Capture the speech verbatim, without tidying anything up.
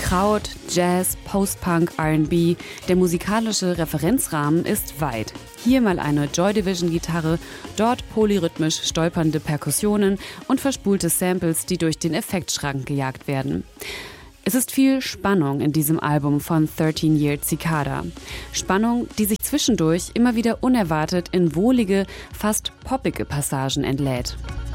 Kraut, Jazz, Post-Punk, R and B. Der musikalische Referenzrahmen ist weit. Hier mal eine Joy Division-Gitarre, dort polyrhythmisch stolpernde Perkussionen und verspulte Samples, die durch den Effektschrank gejagt werden. Es ist viel Spannung in diesem Album von thirteen year Cicada. Spannung, die sich zwischendurch immer wieder unerwartet in wohlige, fast poppige Passagen entlädt.